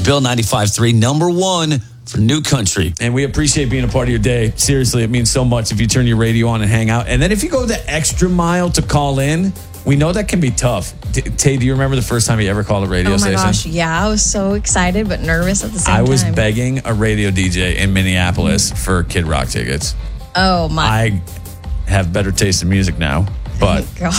Bill 95.3, number one for New Country. And we appreciate being a part of your day. Seriously, it means so much if you turn your radio on and hang out. And then if you go the extra mile to call in, we know that can be tough. Tay, do you remember the first time you ever called a radio station? Oh my gosh, yeah. I was so excited but nervous at the same time. I was begging a radio DJ in Minneapolis for Kid Rock tickets. Oh my. I have better taste in music now, but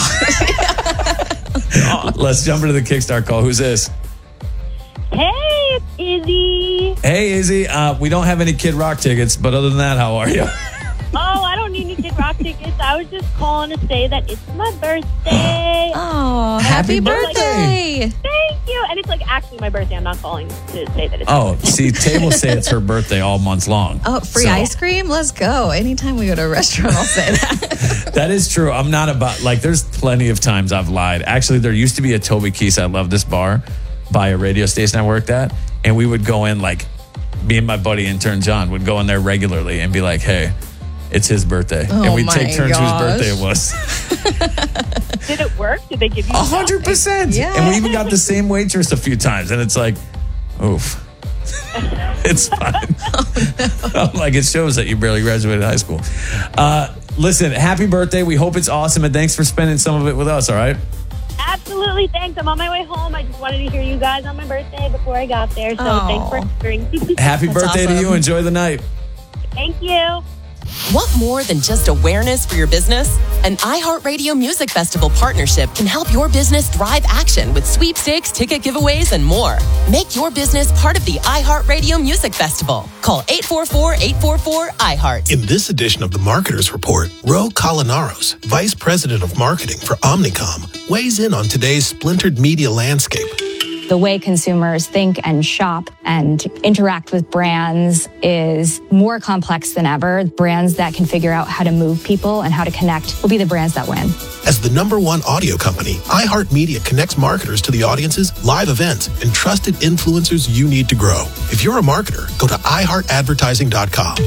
let's jump into the Kickstart call. Who's this? Hey, it's Izzy. Hey, Izzy. We don't have any Kid Rock tickets, but other than that, how are you? Oh, I don't need any Kid Rock tickets. I was just calling to say that it's my birthday. Oh, happy birthday. Thank you. And it's like actually my birthday. I'm not calling to say that it's see, Tay will say it's her birthday all month long. Oh, free ice cream? Let's go. Anytime we go to a restaurant, I'll say that. That is true. I'm not about, there's plenty of times I've lied. Actually, there used to be a Toby Keith, I love this bar, by a radio station I worked at. And we would go in, me and my buddy intern John would go in there regularly and be like, hey, it's his birthday. And we'd take turns whose birthday it was. Did it work? Did they give you 100%? Yeah. And we even got the same waitress a few times. And it's like, oof. It's fine. Oh, no. It shows that you barely graduated high school. Listen, happy birthday. We hope it's awesome. And thanks for spending some of it with us, all right? Absolutely. Thanks. I'm on my way home. I just wanted to hear you guys on my birthday before I got there. So thanks for hearing. Happy birthday awesome. to you. Enjoy the night. Thank you. Want more than just awareness for your business? An iHeartRadio Music Festival partnership can help your business drive action with sweepstakes, ticket giveaways, and more. Make your business part of the iHeartRadio Music Festival. Call 844-844-iHeart. In this edition of the Marketers Report, Ro Colinaros, Vice President of Marketing for Omnicom, weighs in on today's splintered media landscape. The way consumers think and shop and interact with brands is more complex than ever. Brands that can figure out how to move people and how to connect will be the brands that win. As the #1 audio company, iHeartMedia connects marketers to the audiences, live events, and trusted influencers you need to grow. If you're a marketer, go to iHeartAdvertising.com.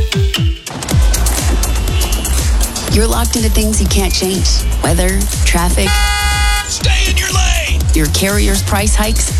You're locked into things you can't change. Weather, traffic. Stay in your lane! Your carrier's price hikes.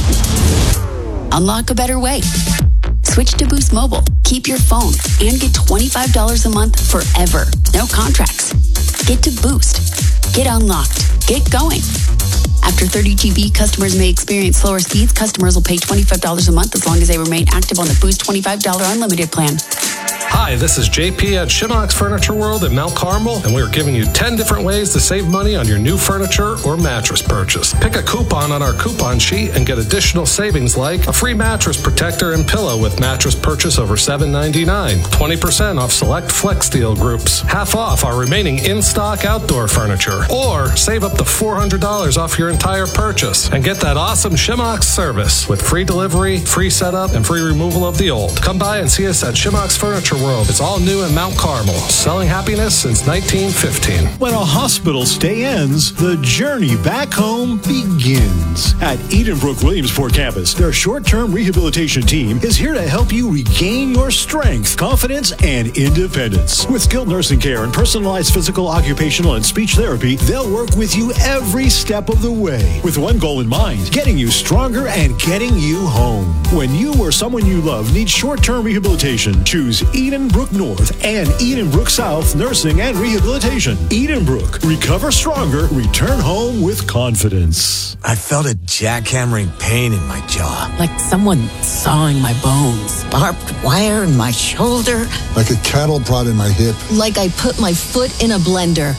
Unlock a better way. Switch to Boost Mobile. Keep your phone and get $25 a month forever. No contracts. Get to Boost. Get unlocked. Get going. After 30 GB, customers may experience slower speeds. Customers will pay $25 a month as long as they remain active on the Boost $25 unlimited plan. Hi, this is JP at Shimox Furniture World in Mount Carmel, and we're giving you 10 different ways to save money on your new furniture or mattress purchase. Pick a coupon on our coupon sheet and get additional savings like a free mattress protector and pillow with mattress purchase over $7.99, 20% off select Flex Steel groups, half off our remaining in-stock outdoor furniture, or save up to $400 off your entire purchase and get that awesome Shimox service with free delivery, free setup, and free removal of the old. Come by and see us at Shimox Furniture World. It's all new in Mount Carmel, selling happiness since 1915. When a hospital stay ends, the journey back home begins. At Edenbrook Williamsport campus, their short-term rehabilitation team is here to help you regain your strength, confidence, and independence. With skilled nursing care and personalized physical, occupational, and speech therapy, they'll work with you every step of the way, with one goal in mind: getting you stronger and getting you home. When you or someone you love needs short-term rehabilitation, choose Edenbrook North and Edenbrook South Nursing and Rehabilitation. Edenbrook. Recover stronger. Return home with confidence. I felt a jackhammering pain in my jaw. Like someone sawing my bones. Barbed wire in my shoulder. Like a cattle prod in my hip. Like I put my foot in a blender.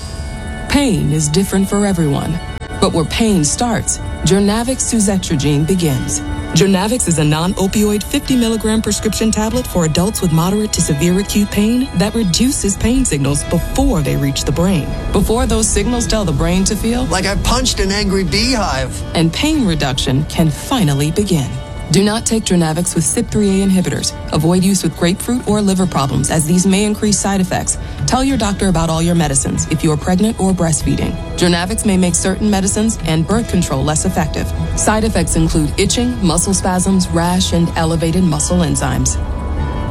Pain is different for everyone. But where pain starts, Journavx suzetrigine begins. Journavx is a non-opioid 50 milligram prescription tablet for adults with moderate to severe acute pain that reduces pain signals before they reach the brain. Before those signals tell the brain to feel like I punched an angry beehive. And pain reduction can finally begin. Do not take Journavx with CYP3A inhibitors. Avoid use with grapefruit or liver problems, as these may increase side effects. Tell your doctor about all your medicines if you are pregnant or breastfeeding. Journavx may make certain medicines and birth control less effective. Side effects include itching, muscle spasms, rash, and elevated muscle enzymes.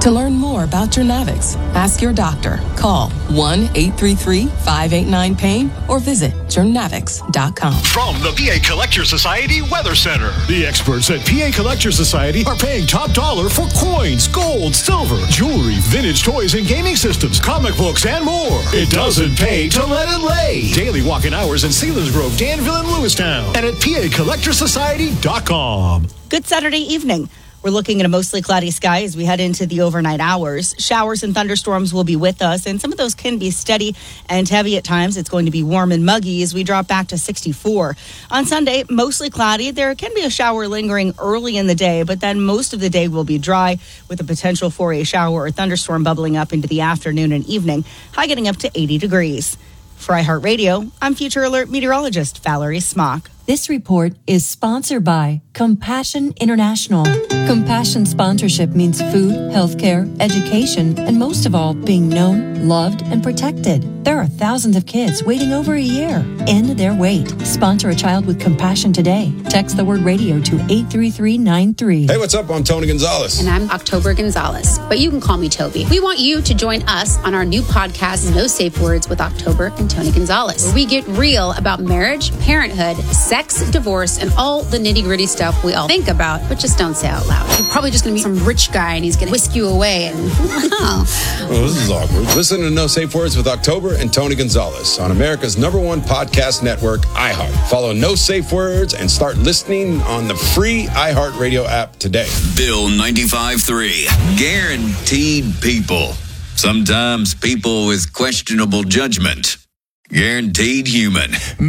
To learn more about Journavx, ask your doctor. Call 1-833-589-PAIN or visit Journavx.com. From the PA Collector Society Weather Center. The experts at PA Collector Society are paying top dollar for coins, gold, silver, jewelry, vintage toys and gaming systems, comic books, and more. It doesn't pay to let it lay. Daily walk-in hours in Selinsgrove, Danville, and Lewistown. And at PACollectorsociety.com. Good Saturday evening. We're looking at a mostly cloudy sky as we head into the overnight hours. Showers and thunderstorms will be with us, and some of those can be steady and heavy at times. It's going to be warm and muggy as we drop back to 64. On Sunday, mostly cloudy. There can be a shower lingering early in the day, but then most of the day will be dry with the potential for a shower or thunderstorm bubbling up into the afternoon and evening, high getting up to 80 degrees. For iHeartRadio, I'm Future Alert meteorologist Valerie Smock. This report is sponsored by Compassion International. Compassion sponsorship means food, healthcare, education, and most of all, being known, loved, and protected. There are thousands of kids waiting over a year. End their wait. Sponsor a child with compassion today. Text the word radio to 83393. Hey, what's up? I'm Tony Gonzalez. And I'm October Gonzalez, but you can call me Toby. We want you to join us on our new podcast, No Safe Words with October and Tony Gonzalez, where we get real about marriage, parenthood, sex, divorce, and all the nitty-gritty stuff we all think about, but just don't say out loud. You're probably just going to meet some rich guy, and he's going to whisk you away, and Well, this is awkward. Listen to No Safe Words with October and Tony Gonzalez on America's #1 podcast network, iHeart. Follow No Safe Words and start listening on the free iHeartRadio app today. Bill 95.3. Guaranteed people. Sometimes people with questionable judgment. Guaranteed human.